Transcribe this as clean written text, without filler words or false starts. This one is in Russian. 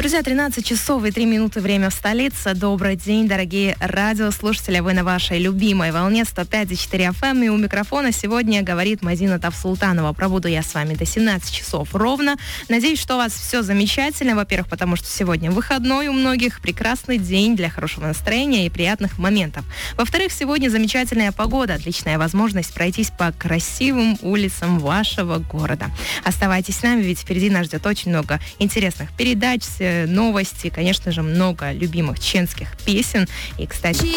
Друзья, 13 часов и 3 минуты, время в столице. Добрый день, дорогие радиослушатели. Вы на вашей любимой волне 105,4 FM. И у микрофона сегодня говорит Мадина Тавсултанова. Пробуду я с вами до 17 часов ровно. Надеюсь, что у вас все замечательно. Во-первых, потому что сегодня выходной у многих. Прекрасный день для хорошего настроения и приятных моментов. Во-вторых, сегодня замечательная погода. Отличная возможность пройтись по красивым улицам вашего города. Оставайтесь с нами, ведь впереди нас ждет очень много интересных передач, новости, конечно же, много любимых чеченских песен. И, кстати...